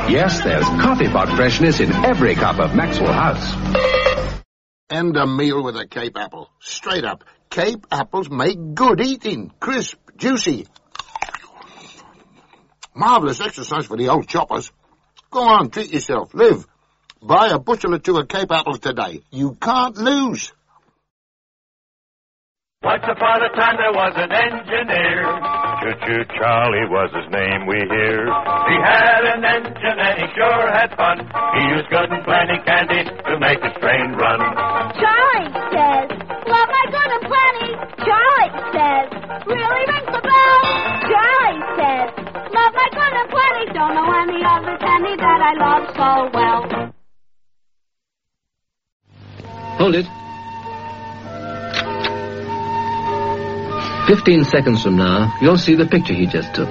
Yes, there's coffee pot freshness in every cup of Maxwell House. And a meal with a Cape apple. Straight up. Cape apples make good eating. Crisp, juicy. Marvelous exercise for the old choppers. Go on, treat yourself. Live. Buy a bushel or two of Cape apples today. You can't lose. Once upon a time there was an engineer. Choo-choo Charlie was his name, we hear. He had an engine and he sure had fun. He used good and plenty candy to make his train run. Charlie says, love my good and plenty. Charlie says, really rings the bell. Charlie says, love my good and plenty. Don't know any other candy that I love so well. Hold it. 15 seconds from now, you'll see the picture he just took.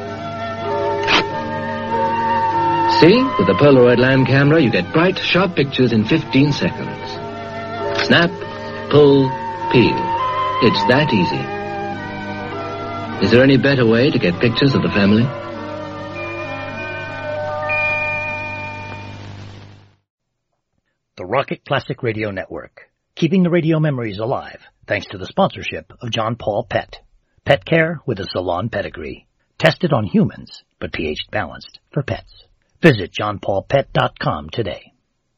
See? With the Polaroid land camera, you get bright, sharp pictures in 15 seconds. Snap, pull, peel. It's that easy. Is there any better way to get pictures of the family? The Rocket Classic Radio Network, keeping the radio memories alive, thanks to the sponsorship of John Paul Pet. Pet care with a salon pedigree. Tested on humans, but pH balanced for pets. Visit johnpaulpet.com today.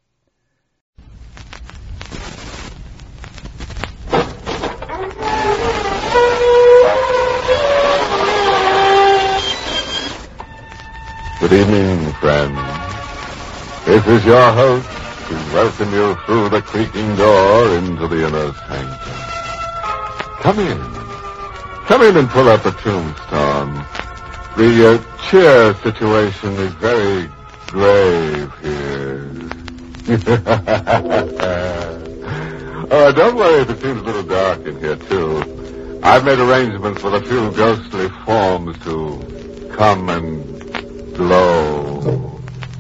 Good evening, friends. This is your host to welcome you through the creaking door into the inner sanctum. Come in. Come in and pull up a tombstone. The chair situation is very grave here. Don't worry if it seems a little dark in here, too. I've made arrangements with a few ghostly forms to come and glow.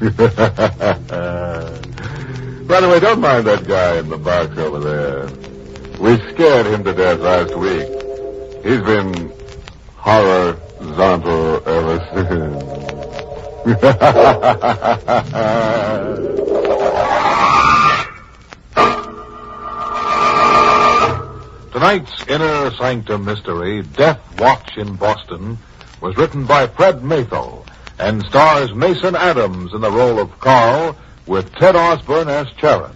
By the way, don't mind that guy in the box over there. We scared him to death last week. He's been horizontal ever since. Tonight's Inner Sanctum mystery, Death Watch in Boston, was written by Fred Maythel and stars Mason Adams in the role of Carl, with Ted Osborne as Charon.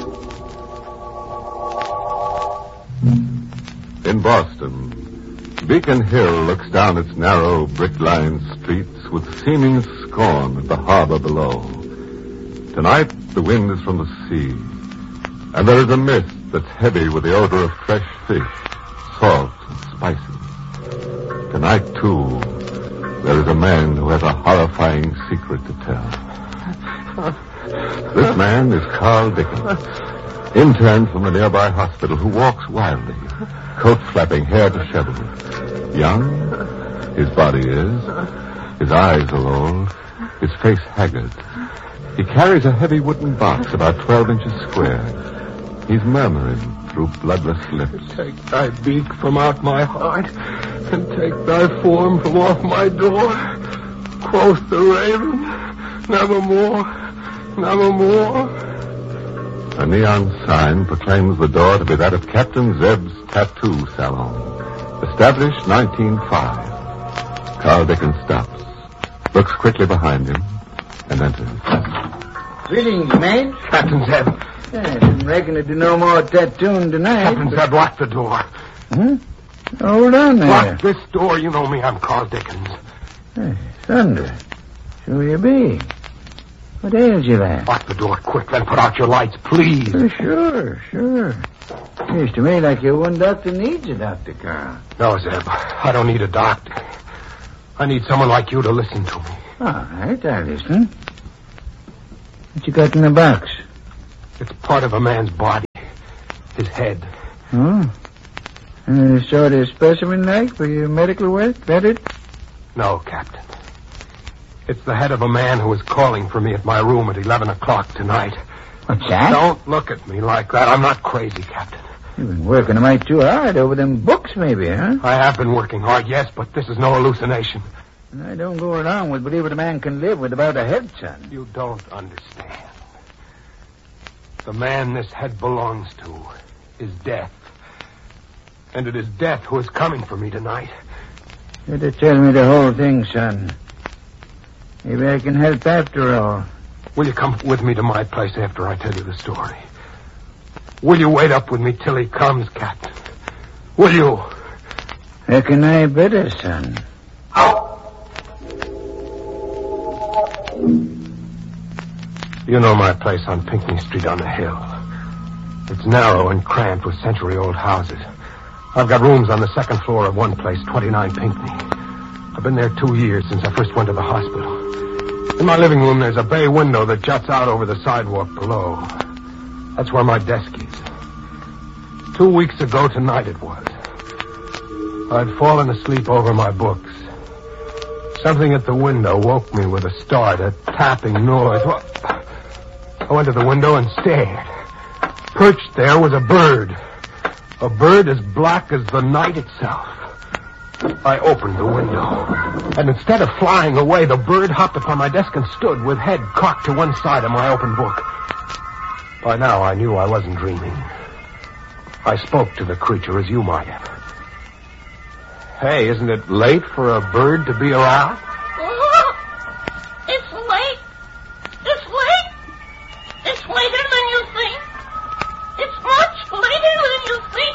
In Boston, Beacon Hill looks down its narrow, brick-lined streets with seeming scorn at the harbor below. Tonight, the wind is from the sea, and there is a mist that's heavy with the odor of fresh fish, salt and spices. Tonight, too, there is a man who has a horrifying secret to tell. This man is Carl Dickens, intern from a nearby hospital who walks wildly, coat flapping, hair disheveled. Young, his body is. His eyes are old, his face haggard. He carries a heavy wooden box about 12 inches square. He's murmuring through bloodless lips. Take thy beak from out my heart, and take thy form from off my door. Quoth the raven, nevermore, nevermore. A neon sign proclaims the door to be that of Captain Zeb's Tattoo Salon. Established 1905. Carl Dickens stops, looks quickly behind him, and enters. Greetings, mate. Captain Zeb. I didn't reckon to do no more tattooing tonight. Captain Zeb, lock the door. Huh? Hold on there. Lock this door. You know me. I'm Carl Dickens. Hey, thunder. Who you be? What ails you there? Lock the door quick, then put out your lights, please. Sure. Seems to me like your one doctor needs a doctor, Carl. No, Zeb. I don't need a doctor. I need someone like you to listen to me. All right, I'll listen. What you got in the box? It's part of a man's body. His head. Oh? Sort of specimen-like for your medical work? That it? No, Captain. It's the head of a man who was calling for me at my room at 11 o'clock tonight. What's that? Don't look at me like that. I'm not crazy, Captain. You've been working a mite too hard over them books, maybe, huh? I have been working hard, yes, but this is no hallucination. And I don't go along with believing a man can live without a head, son. You don't understand. The man this head belongs to is Death. And it is Death who is coming for me tonight. You had to tell me the whole thing, son. Maybe I can help after all. Will you come with me to my place after I tell you the story? Will you wait up with me till he comes, Captain? Will you? Reckon I better, son. You know my place on Pinckney Street on the hill. It's narrow and cramped with century-old houses. I've got rooms on the second floor of one place, 29 Pinckney. I've been there 2 years since I first went to the hospital. In my living room, there's a bay window that juts out over the sidewalk below. That's where my desk is. 2 weeks ago tonight it was. I'd fallen asleep over my books. Something at the window woke me with a start, a tapping noise. I went to the window and stared. Perched there was a bird. A bird as black as the night itself. I opened the window, and instead of flying away, the bird hopped upon my desk and stood with head cocked to one side of my open book. By now, I knew I wasn't dreaming. I spoke to the creature as you might have. Hey, isn't it late for a bird to be around? It's late. It's late. It's later than you think. It's much later than you think.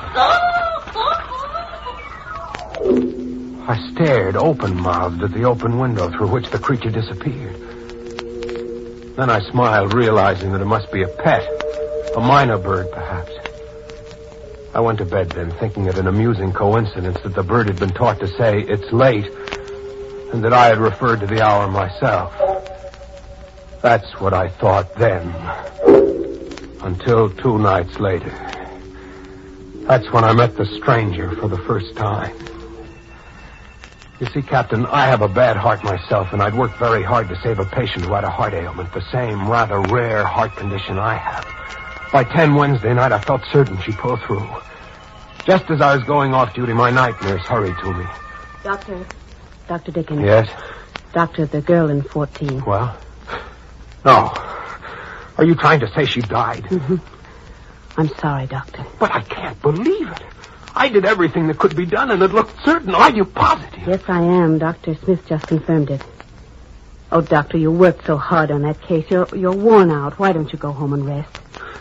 I stared open-mouthed at the open window through which the creature disappeared. Then I smiled, realizing that it must be a pet, a minor bird, perhaps. I went to bed then, thinking it an amusing coincidence that the bird had been taught to say, "It's late," and that I had referred to the hour myself. That's what I thought then. Until 2 nights later. That's when I met the stranger for the first time. You see, Captain, I have a bad heart myself, and I'd worked very hard to save a patient who had a heart ailment, the same rather rare heart condition I have. By 10 Wednesday night, I felt certain she'd pull through. Just as I was going off duty, my night nurse hurried to me. Dr. Dickens. Yes? Doctor, the girl in 14. Well? No. Are you trying to say she died? Mm-hmm. I'm sorry, Doctor. But I can't believe it. I did everything that could be done, and it looked certain. Are you positive? Yes, I am. Dr. Smith just confirmed it. Oh, Doctor, you worked so hard on that case. You're worn out. Why don't you go home and rest?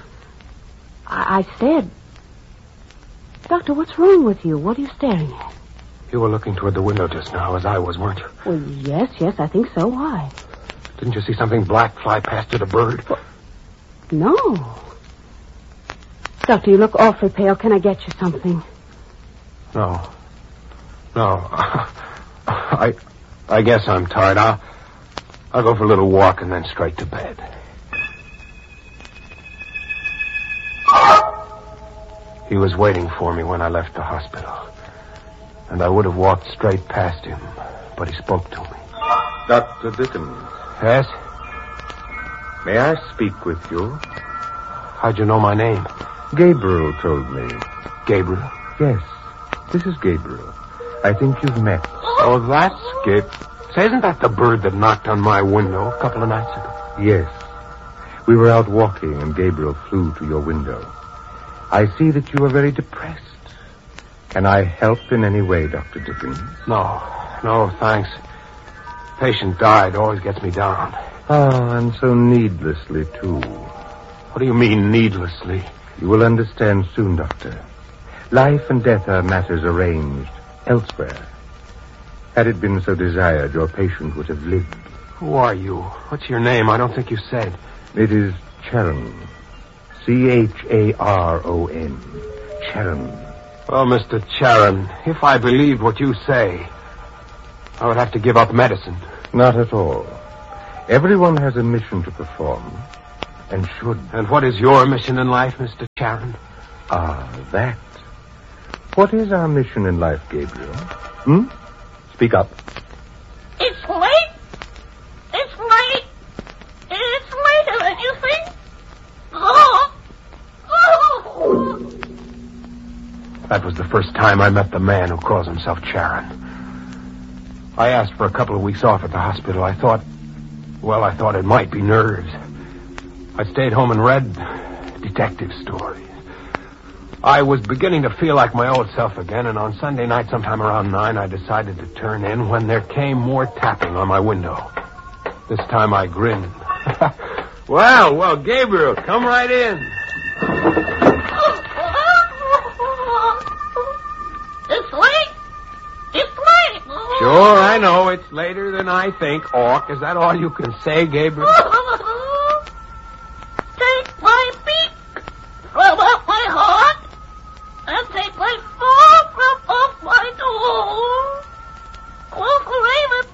I said... Doctor, what's wrong with you? What are you staring at? You were looking toward the window just now, as I was, weren't you? Well, yes, I think so. Why? Didn't you see something black fly past it, a bird? Well, no. Doctor, you look awfully pale. Can I get you something? No. I guess I'm tired. I'll go for a little walk and then straight to bed. He was waiting for me when I left the hospital. And I would have walked straight past him, but he spoke to me. Dr. Dickens. Yes? May I speak with you? How'd you know my name? Gabriel told me. Gabriel? Yes. This is Gabriel. I think you've met. Oh, that's Gabriel. Say, isn't that the bird that knocked on my window a couple of nights ago? Yes. We were out walking and Gabriel flew to your window. I see that you are very depressed. Can I help in any way, Dr. Dickens? No, thanks. Patient died always gets me down. Oh, and so needlessly, too. What do you mean, needlessly? You will understand soon, Doctor. Life and death are matters arranged elsewhere. Had it been so desired, your patient would have lived. Who are you? What's your name? I don't think you said. It is Charon. Charon. Charon. Well, Mr. Charon, if I believed what you say, I would have to give up medicine. Not at all. Everyone has a mission to perform, and should. And what is your mission in life, Mr. Charon? That. What is our mission in life, Gabriel? Speak up. It's late. It's late. It's later than you think. That was the first time I met the man who calls himself Charon. I asked for a couple of weeks off at the hospital. I thought it might be nerves. I stayed home and read detective stories. I was beginning to feel like my old self again, and on Sunday night, sometime around 9, I decided to turn in when there came more tapping on my window. This time I grinned. Well, Gabriel, come right in. It's late. It's late. Sure, I know. It's later than I think. Awk, is that all you can say, Gabriel? Take my beak from off my heart and take my paw from off my door. Walk Raven.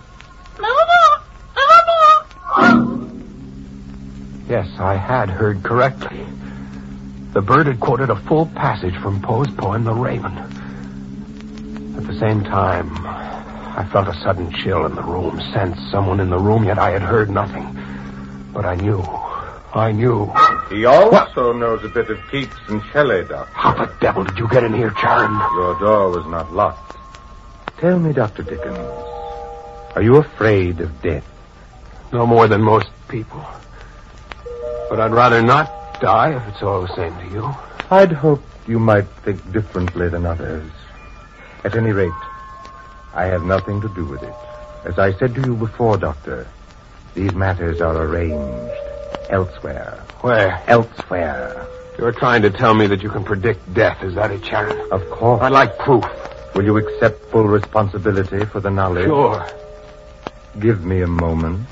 Nevermore. Yes, I had heard correctly. The bird had quoted a full passage from Poe's poem, The Raven. At the same time, I felt a sudden chill in the room, sensed someone in the room, yet I had heard nothing. But I knew. He also knows a bit of Keats and Shelley, Doctor. How the devil did you get in here, Charon? Your door was not locked. Tell me, Dr. Dickens, are you afraid of death? No more than most people. But I'd rather not die if it's all the same to you. I'd hoped you might think differently than others. At any rate, I have nothing to do with it. As I said to you before, Doctor, these matters are arranged elsewhere. Where? Elsewhere. You're trying to tell me that you can predict death, is that it, Charon? Of course. I'd like proof. Will you accept full responsibility for the knowledge? Sure. Give me a moment.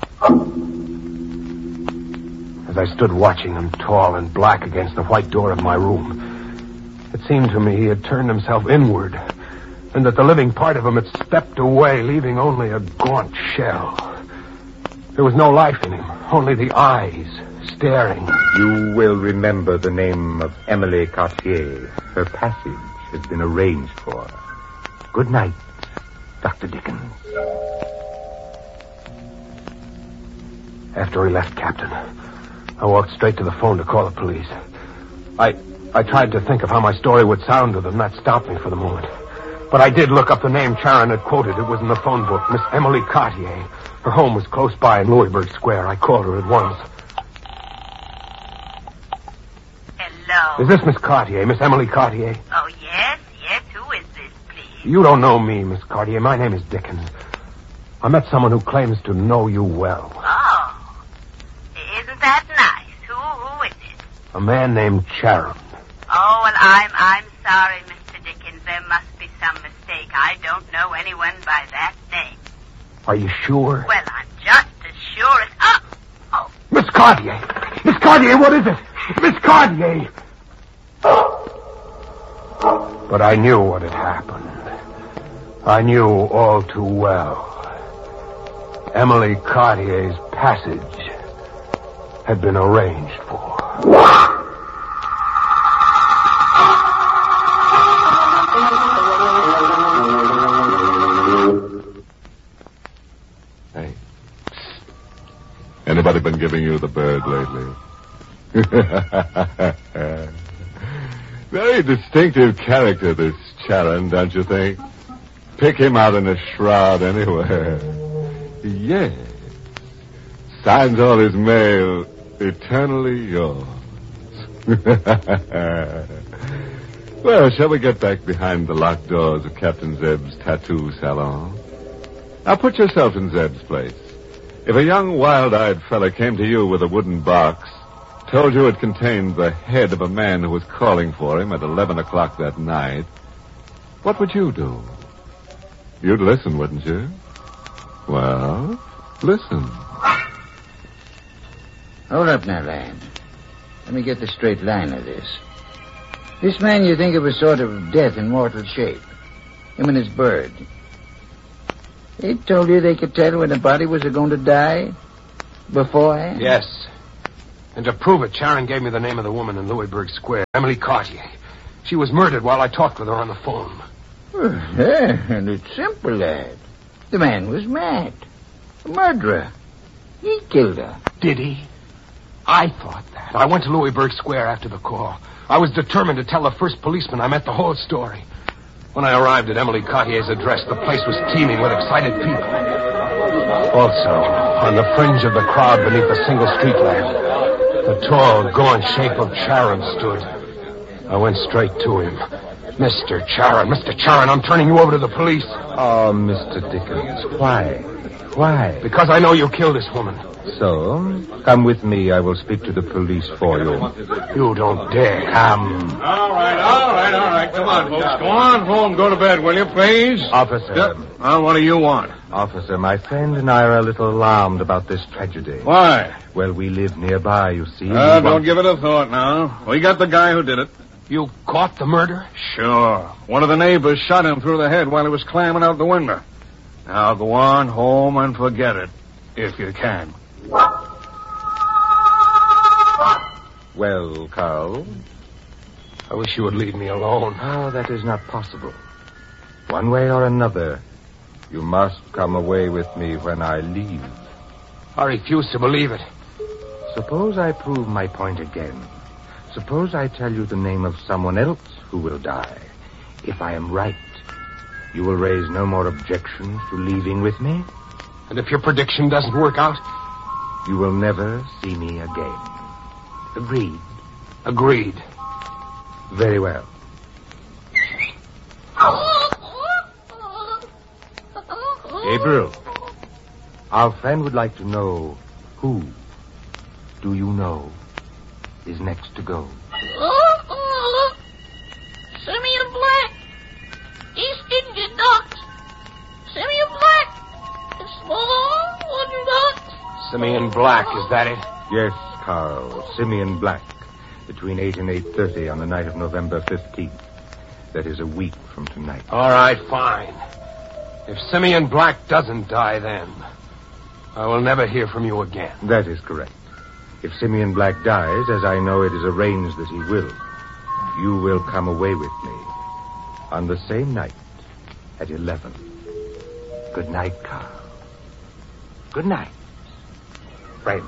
As I stood watching him, tall and black against the white door of my room, it seemed to me he had turned himself inward, and that the living part of him had stepped away, leaving only a gaunt shell. There was no life in him, only the eyes staring. You will remember the name of Emily Cartier. Her passage has been arranged for. Good night, Dr. Dickens. After he left, Captain, I walked straight to the phone to call the police. I tried to think of how my story would sound to them. That stopped me for the moment. But I did look up the name Charon had quoted. It was in the phone book, Miss Emily Cartier. Her home was close by in Louisburg Square. I called her at once. Hello? Is this Miss Cartier, Miss Emily Cartier? Oh, yes. Who is this, please? You don't know me, Miss Cartier. My name is Dickens. I met someone who claims to know you well. Oh. Isn't that nice? Who is it? A man named Charon. Oh, well, I'm sorry, Mr. Dickens. There must be some mistake. I don't know anyone by that name. Are you sure? Well, I'm just as sure as... Oh. Miss Cartier! Miss Cartier, what is it? Miss Cartier! But I knew what had happened. I knew all too well. Emily Cartier's passage had been arranged for. Hey. Anybody been giving you the bird lately? Very distinctive character, this Charon, don't you think? Pick him out in a shroud anywhere. Yes. Signs all his mail, eternally yours. Well, shall we get back behind the locked doors of Captain Zeb's tattoo salon? Now put yourself in Zeb's place. If a young wild-eyed fella came to you with a wooden box, told you it contained the head of a man who was calling for him at 11 o'clock that night, what would you do? You'd listen, wouldn't you? Well, listen. Hold up now, lad. Let me get the straight line of this. This man you think of as sort of death in mortal shape. Him and his bird. They told you they could tell when the body was going to die? Beforehand? Yes. And to prove it, Charon gave me the name of the woman in Louisburg Square, Emily Cartier. She was murdered while I talked with her on the phone. And it's simple, lad. The man was mad. A murderer. He killed her. Did he? I thought that. I went to Louisburg Square after the call. I was determined to tell the first policeman I met the whole story. When I arrived at Emily Cartier's address, the place was teeming with excited people. Also, on the fringe of the crowd beneath a single street lamp, the tall, gaunt shape of Charon stood. I went straight to him. Mr. Charon, I'm turning you over to the police. Oh, Mr. Dickens, why? Why? Because I know you killed this woman. So, come with me. I will speak to the police for you. You don't dare. Come. All right. Come on, folks. Go on home. Go to bed, will you, please? Officer. Yep. What do you want? Officer, my friend and I are a little alarmed about this tragedy. Why? Well, we live nearby, you see. Don't give it a thought now. We got the guy who did it. You caught the murderer? Sure. One of the neighbors shot him through the head while he was climbing out the window. Now go on home and forget it, if you can. Well, Carl? I wish you would leave me alone. Oh, that is not possible. One way or another, you must come away with me when I leave. I refuse to believe it. Suppose I prove my point again. Suppose I tell you the name of someone else who will die. If I am right, you will raise no more objections to leaving with me? And if your prediction doesn't work out? You will never see me again. Agreed? Agreed. Very well. Gabriel, our friend would like to know who, do you know, is next to go. Simeon Black. East Indian Docks. Simeon Black. The small wooden docks. Simeon Black, is that it? Yes, Carl. Simeon Black. Between 8 and 8:30 on the night of November 15th. That is a week from tonight. All right, fine. If Simeon Black doesn't die then, I will never hear from you again. That is correct. If Simeon Black dies, as I know it is arranged that he will, you will come away with me on the same night at 11. Good night, Carl. Good night, friend.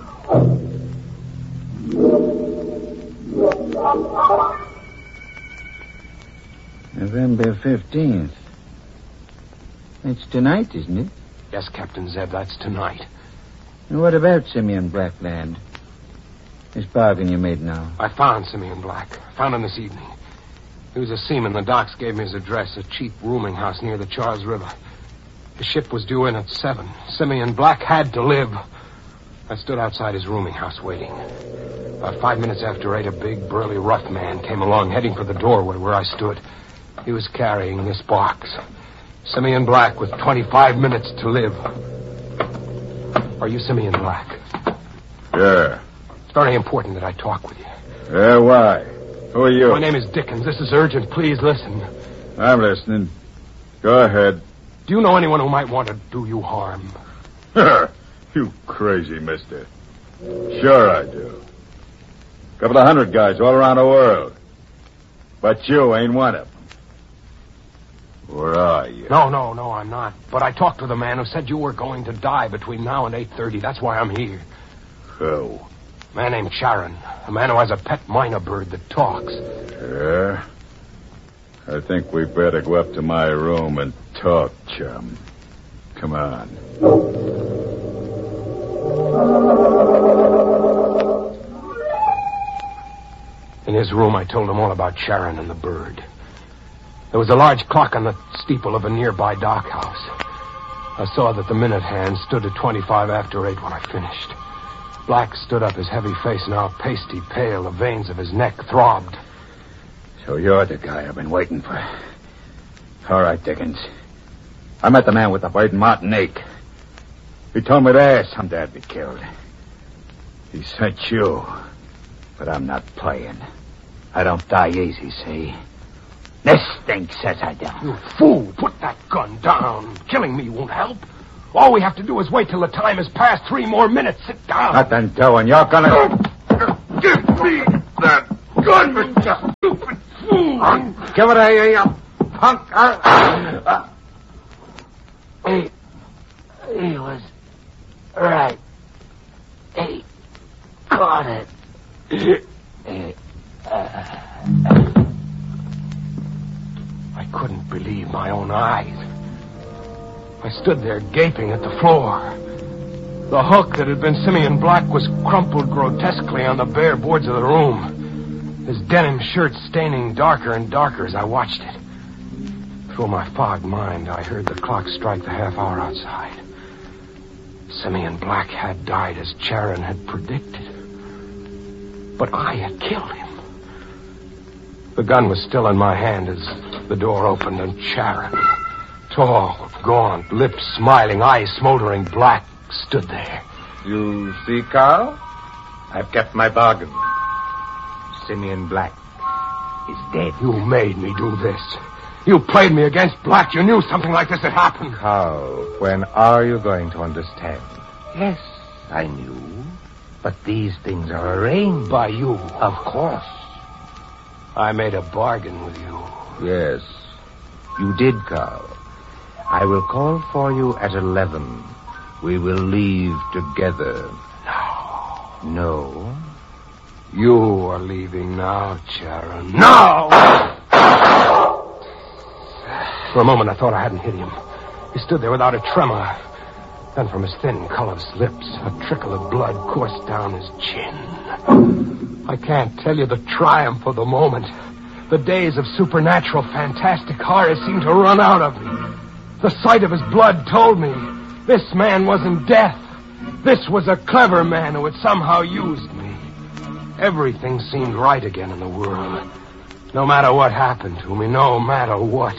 November 15th. It's tonight, isn't it? Yes, Captain Zeb, that's tonight. And what about Simeon Black, lad? This bargain you made now. I found Simeon Black. Found him this evening. He was a seaman. The docks gave me his address, a cheap rooming house near the Charles River. The ship was due in at 7. Simeon Black had to live. I stood outside his rooming house waiting. About 5 minutes after 8, a big, burly, rough man came along, heading for the doorway where I stood. He was carrying this box. Simeon Black with 25 minutes to live. Are you Simeon Black? Yeah. It's very important that I talk with you. Yeah, why? Who are you? My name is Dickens. This is urgent. Please listen. I'm listening. Go ahead. Do you know anyone who might want to do you harm? You crazy mister. Sure I do. A couple of 100 guys all around the world. But you ain't one of them. Where are you? No, I'm not. But I talked with a man who said you were going to die between now and 8:30. That's why I'm here. Who? A man named Charon. A man who has a pet minor bird that talks. Yeah? I think we better go up to my room and talk, chum. Come on. In his room, I told him all about Charon and the bird. There was a large clock on the steeple of a nearby dock house. I saw that the minute hand stood at 25 after 8 when I finished. Black stood up, his heavy face now pasty pale. The veins of his neck throbbed. So you're the guy I've been waiting for. All right, Dickens. I met the man with the bird in Martinique. He told me there someday I'd be killed. He sent you. But I'm not playing. I don't die easy, see? This thing says I don't. You fool! Put that gun down. Killing me won't help. All we have to do is wait till the time has passed. 3 more minutes. Sit down. Nothing doing. You're gonna... Give me that gun, you stupid fool! Give it here, you punk. He was right. He caught it. I couldn't believe my own eyes. I stood there gaping at the floor. The hook that had been Simeon Black was crumpled grotesquely on the bare boards of the room, his denim shirt staining darker and darker as I watched it. Through my fogged mind, I heard the clock strike the half hour outside. Simeon Black had died as Charon had predicted. But I had killed him. The gun was still in my hand as the door opened and Charon, tall, gaunt, lips smiling, eyes smoldering black, stood there. You see, Carl? I've kept my bargain. Simeon Black is dead. You made me do this. You played me against Black. You knew something like this had happened. Carl, when are you going to understand? Yes, I knew. But these things are arranged. By you. Of course. I made a bargain with you. Yes, you did, Carl. I will call for you at 11. We will leave together. No. No? You are leaving now, Charon. No! For a moment, I thought I hadn't hit him. He stood there without a tremor. Then from his thin, colorless lips, a trickle of blood coursed down his chin. I can't tell you the triumph of the moment. The days of supernatural, fantastic horror seemed to run out of me. The sight of his blood told me this man wasn't death. This was a clever man who had somehow used me. Everything seemed right again in the world. No matter what happened to me, no matter what.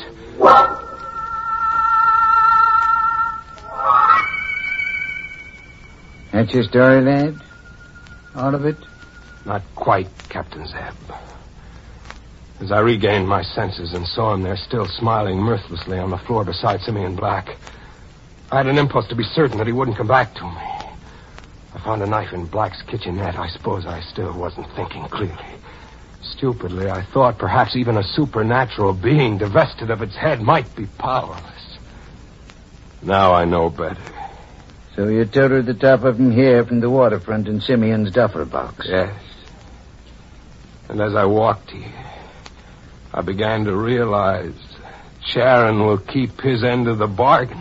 That's your story, lad? All of it? Not quite, Captain Zeb. As I regained my senses and saw him there still smiling mirthlessly on the floor beside Simeon Black, I had an impulse to be certain that he wouldn't come back to me. I found a knife in Black's kitchenette. I suppose I still wasn't thinking clearly. Stupidly, I thought perhaps even a supernatural being divested of its head might be powerless. Now I know better. So you toted the top of him here from the waterfront in Simeon's duffel box? Yes. And as I walked here, I began to realize Charon will keep his end of the bargain.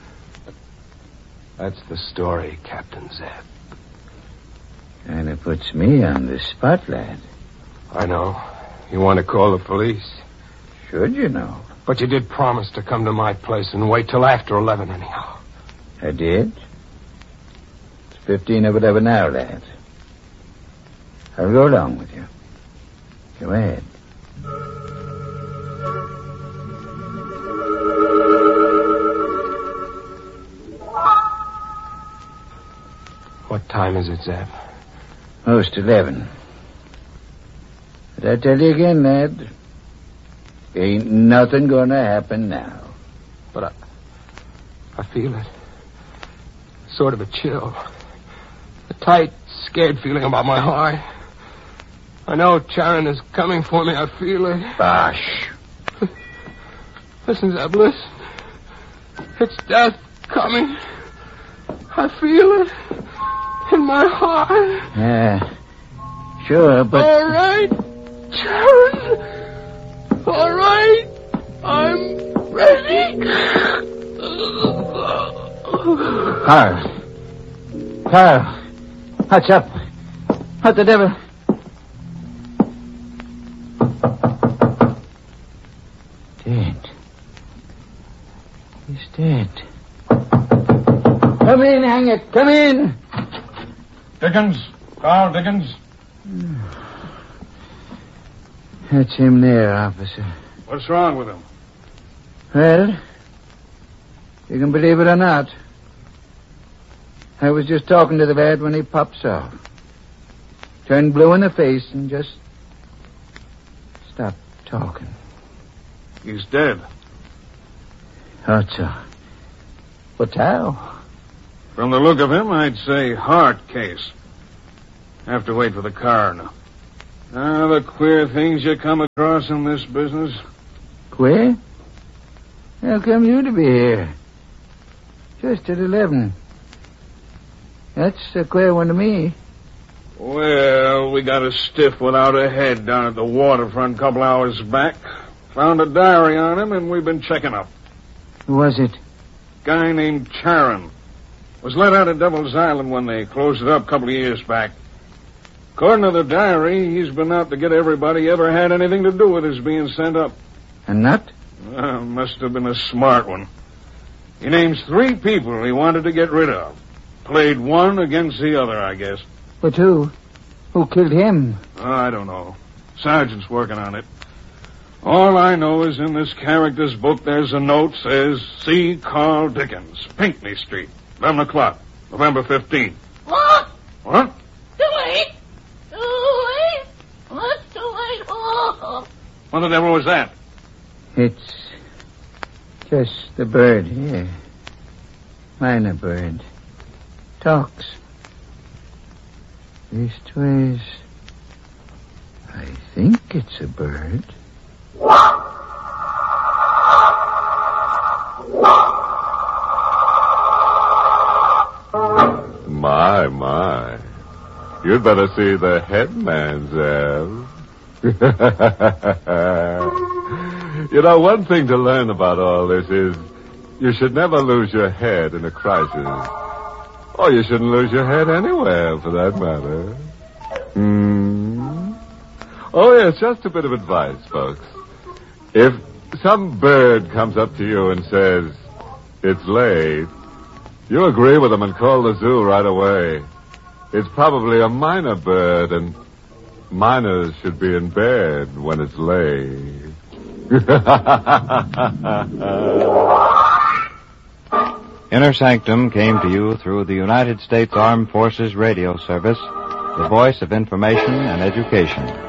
That's the story, Captain Zeb. And it puts me on the spot, lad. I know. You want to call the police? Should you know? But you did promise to come to my place and wait till after 11 anyhow. I did? It's 15 of 11 now, lad. I'll go along with you. Go ahead. What time is it, Zeb? Most 11. But I tell you again, lad, ain't nothing gonna happen now. But I feel it. Sort of a chill. A tight, scared feeling about my heart. I know Charon is coming for me. I feel it. Bosh. Listen, Zeb, listen. It's death coming. I feel it in my heart. Yeah, sure, but... All right, Charon. All right, I'm ready. Carl, what's up? What the devil? Dead. He's dead. Come in, hang it. Come in. Dickens. Carl Dickens. That's him there, officer. What's wrong with him? Well, you can believe it or not. I was just talking to the lad when he pops off. Turned blue in the face and just stopped talking. He's dead. Thought so. But how? From the look of him, I'd say heart case. Have to wait for the coroner. The queer things you come across in this business. Queer? How come you to be here? Just at 11. That's a queer one to me. Well, we got a stiff without a head down at the waterfront a couple hours back. Found a diary on him, and we've been checking up. Who was it? Guy named Charon. Was let out of Devil's Island when they closed it up a couple of years back. According to the diary, he's been out to get everybody he ever had anything to do with his being sent up. A nut? Must have been a smart one. He names 3 people he wanted to get rid of. Played one against the other, I guess. But who? Who killed him? I don't know. Sergeant's working on it. All I know is in this character's book there's a note says, see Carl Dickens, Pinckney Street, 11 o'clock, November 15th. What? What? Too late. Too late. What's too late? Oh. What the devil was that? It's just the bird here. Minor bird. Talks. Leastways, I think it's a bird. My. You'd better see the headman, Zev. You know, one thing to learn about all this is you should never lose your head in a crisis. Or you shouldn't lose your head anywhere, for that matter. Oh, yes, just a bit of advice, folks. If some bird comes up to you and says, it's late, you agree with them and call the zoo right away. It's probably a minor bird, and minors should be in bed when it's late. Inner Sanctum came to you through the United States Armed Forces Radio Service, the voice of information and education.